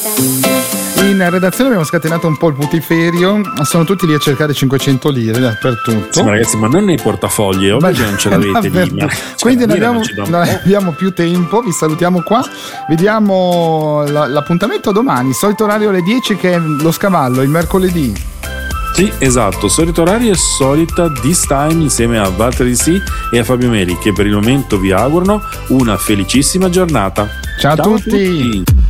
In redazione abbiamo scatenato un po' il putiferio, sono tutti lì a cercare 500 lire dappertutto. Sì, ma ragazzi, ma non nei portafogli, ovvio che non ce l'avete lì. Ma, quindi non abbiamo più tempo, vi salutiamo qua, vediamo l'appuntamento domani, solito orario alle 10 che è lo scavallo, il mercoledì. Sì, esatto, solito orario e solita This Time insieme a Walter DC e a Fabio Meri, che per il momento vi augurano una felicissima giornata. Ciao a tutti.